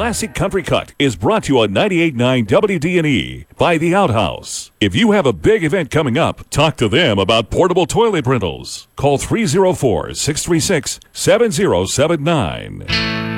Classic Country Cut is brought to you on 98.9 WDNE by The Outhouse. If you have a big event coming up, talk to them about portable toilet rentals. Call 304-636-7079.